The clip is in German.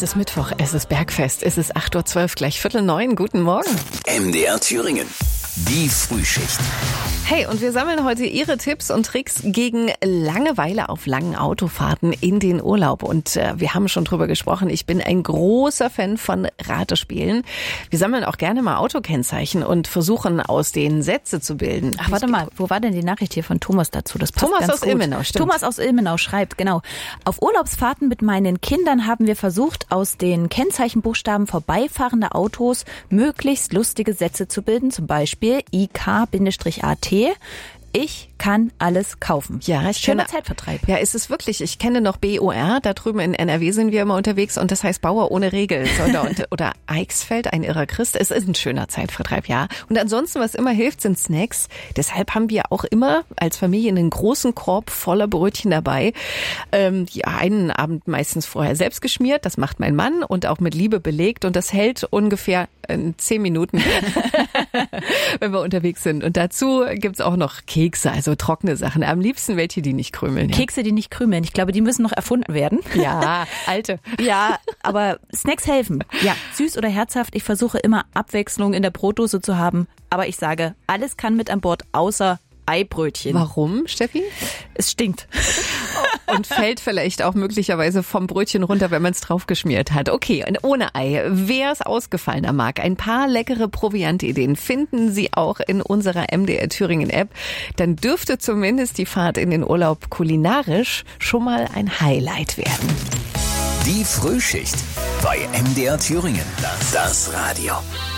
ist Mittwoch, es ist Bergfest, es ist 8.12 Uhr, gleich 8:45. Guten Morgen. MDR Thüringen. Die Frühschicht. Hey, und wir sammeln heute Ihre Tipps und Tricks gegen Langeweile auf langen Autofahrten in den Urlaub. Und wir haben schon drüber gesprochen, ich bin ein großer Fan von Ratespielen. Wir sammeln auch gerne mal Autokennzeichen und versuchen aus denen Sätze zu bilden. Ach, warte mal, wo war denn die Nachricht hier von Thomas dazu? Das passt Thomas ganz aus gut. Ilmenau, stimmt. Thomas aus Ilmenau schreibt, genau. Auf Urlaubsfahrten mit meinen Kindern haben wir versucht, aus den Kennzeichenbuchstaben vorbeifahrender Autos möglichst lustige Sätze zu bilden. Zum Beispiel IK-AT. Ich kann alles kaufen. Ja, schöner Zeitvertreib. Ja, ist es wirklich. Ich kenne noch BOR, da drüben in NRW sind wir immer unterwegs und das heißt Bauer ohne Regel. Oder Eichsfeld, ein irrer Christ. Es ist ein schöner Zeitvertreib, ja. Und ansonsten, was immer hilft, sind Snacks. Deshalb haben wir auch immer als Familie einen großen Korb voller Brötchen dabei. Die einen Abend meistens vorher selbst geschmiert, das macht mein Mann und auch mit Liebe belegt und das hält ungefähr 10 Minuten, wenn wir unterwegs sind. Und dazu gibt's auch noch Kekse, also trockene Sachen. Am liebsten welche, die nicht krümeln. Ja. Kekse, die nicht krümeln. Ich glaube, die müssen noch erfunden werden. Ja, alte. Ja, aber Snacks helfen. Ja, süß oder herzhaft. Ich versuche immer Abwechslung in der Brotdose zu haben. Aber ich sage, alles kann mit an Bord, außer Eibrötchen. Warum, Steffi? Es stinkt. Und fällt vielleicht auch möglicherweise vom Brötchen runter, wenn man es draufgeschmiert hat. Okay, und ohne Ei. Wer es ausgefallener mag, ein paar leckere Proviantideen finden Sie auch in unserer MDR Thüringen App. Dann dürfte zumindest die Fahrt in den Urlaub kulinarisch schon mal ein Highlight werden. Die Frühschicht bei MDR Thüringen. Das Radio.